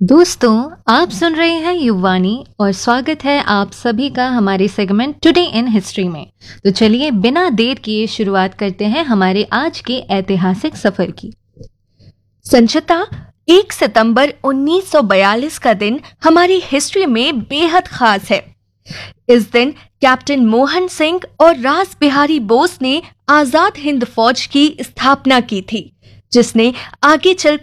दोस्तों, आप सुन रहे हैं युवानी और स्वागत है आप सभी का हमारे सेगमेंट टुडे इन हिस्ट्री में। तो चलिए बिना देर किए शुरुआत करते हैं हमारे आज के ऐतिहासिक सफर की। संचिता, 1 सितंबर 1942 का दिन हमारी हिस्ट्री में बेहद खास है। इस दिन कैप्टन मोहन सिंह और रास बिहारी बोस ने आजाद हिंद फौज की स्थापना की थी, जिसने आगे चलकर